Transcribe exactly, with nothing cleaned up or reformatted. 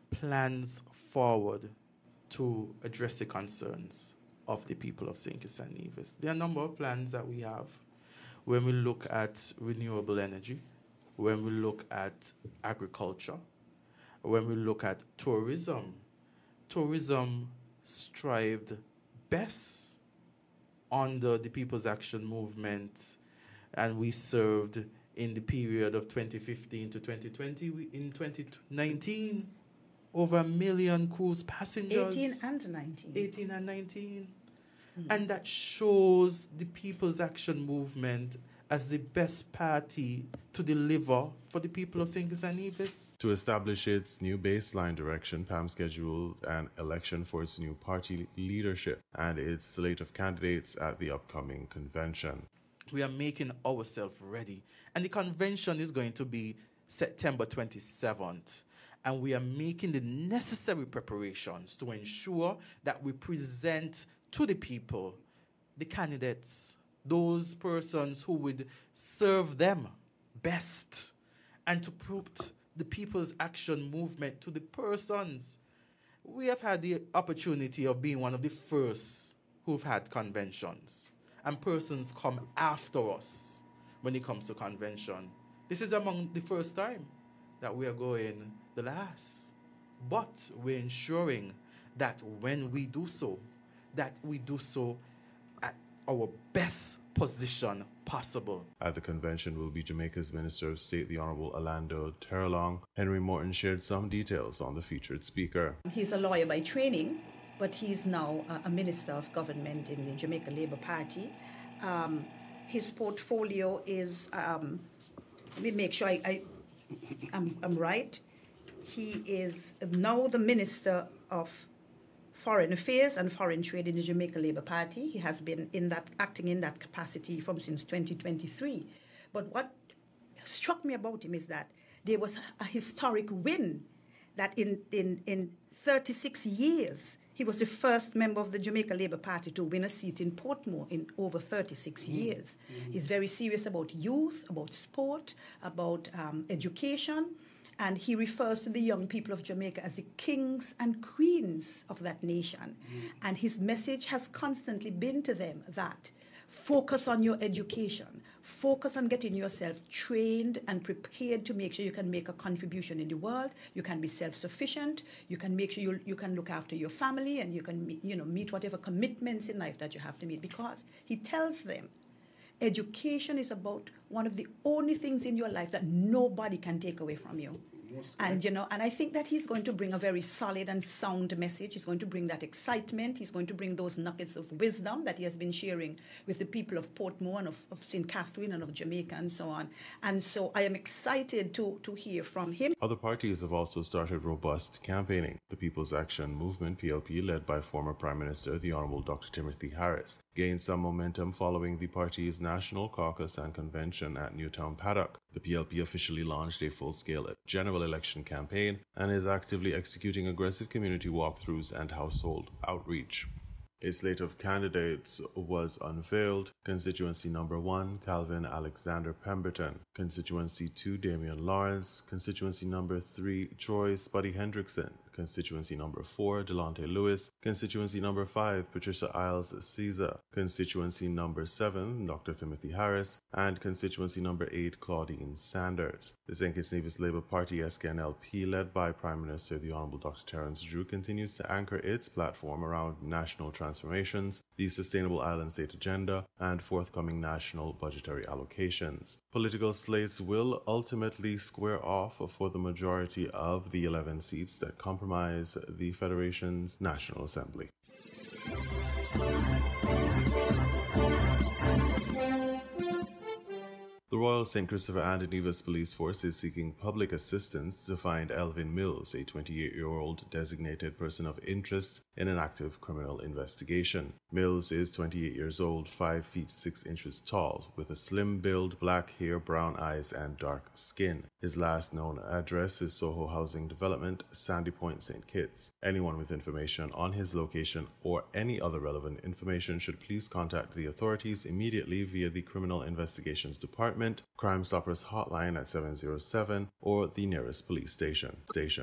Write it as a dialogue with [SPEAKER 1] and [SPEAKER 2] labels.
[SPEAKER 1] plans forward to address the concerns of the people of Saint Kitts and Nevis. There are a number of plans that we have when we look at renewable energy, when we look at agriculture, when we look at tourism. Tourism strived best under the People's Action Movement, and we served in the period of twenty fifteen to twenty twenty. We, in twenty nineteen, over a million cruise passengers.
[SPEAKER 2] eighteen and nineteen.
[SPEAKER 1] eighteen and nineteen. Mm-hmm. And that shows the People's Action Movement as the best party to deliver for the people of Saint Kitts and Nevis.
[SPEAKER 3] To establish its new baseline direction, P A M scheduled an election for its new party leadership and its slate of candidates at the upcoming convention.
[SPEAKER 1] We are making ourselves ready. And the convention is going to be September twenty-seventh. And we are making the necessary preparations to ensure that we present to the people the candidates, those persons who would serve them best, and to put the People's Action Movement to the persons. We have had the opportunity of being one of the first who've had conventions, and persons come after us when it comes to convention. This is among the first time that we are going the last. But we're ensuring that when we do so, that we do so at our best position possible.
[SPEAKER 3] At the convention will be Jamaica's Minister of State, the Honorable Orlando Terrelong. Henry Morton shared some details on the featured speaker.
[SPEAKER 2] He's a lawyer by training, but he's now a Minister of Government in the Jamaica Labour Party. Um, his portfolio is, um, let me make sure I, I, I'm, I'm right. He is now the Minister of Foreign Affairs and Foreign Trade in the Jamaica Labour Party. He has been in that acting in that capacity from since twenty twenty-three. But what struck me about him is that there was a historic win, that in, in, in thirty-six years, he was the first member of the Jamaica Labour Party to win a seat in Portmore in over thirty-six mm-hmm. years. Mm-hmm. He's very serious about youth, about sport, about um, education. And he refers to the young people of Jamaica as the kings and queens of that nation. Mm. And his message has constantly been to them that focus on your education, focus on getting yourself trained and prepared to make sure you can make a contribution in the world, you can be self-sufficient, you can make sure you, you can look after your family, and you can meet, you know, meet whatever commitments in life that you have to meet. Because he tells them, education is about one of the only things in your life that nobody can take away from you. Yes, and, you know, and I think that he's going to bring a very solid and sound message. He's going to bring that excitement. He's going to bring those nuggets of wisdom that he has been sharing with the people of Portmore and of, of Saint Catherine and of Jamaica and so on. And so I am excited to, to hear from him.
[SPEAKER 3] Other parties have also started robust campaigning. The People's Action Movement, P L P, led by former Prime Minister, the Honorable Doctor Timothy Harris, gained some momentum following the party's national caucus and convention at Newtown Paddock. The P L P officially launched a full-scale general election campaign and is actively executing aggressive community walkthroughs and household outreach. A slate of candidates was unveiled. Constituency number one, Calvin Alexander Pemberton. Constituency two, Damian Lawrence. Constituency number three, Troy Spuddy Hendrickson. Constituency number four, Delonte Lewis. Constituency number five, Patricia Isles Caesar. Constituency number seven, Doctor Timothy Harris. And constituency number eight, Claudine Sanders. The Saint Kitts Nevis Labour Party S K N L P, led by Prime Minister the Honourable Doctor Terence Drew, continues to anchor its platform around national transformations, the Sustainable Island State Agenda, and forthcoming national budgetary allocations. Political slates will ultimately square off for the majority of the eleven seats that compromise the Federation's National Assembly. The Royal Saint Christopher and Nevis Police Force is seeking public assistance to find Elvin Mills, a twenty-eight-year-old designated person of interest in an active criminal investigation. Mills is twenty-eight years old, five feet six inches tall, with a slim build, black hair, brown eyes, and dark skin. His last known address is Soho Housing Development, Sandy Point, Saint Kitts. Anyone with information on his location or any other relevant information should please contact the authorities immediately via the Criminal Investigations Department, Crime Stoppers hotline at seven zero seven, or the nearest police station. Station.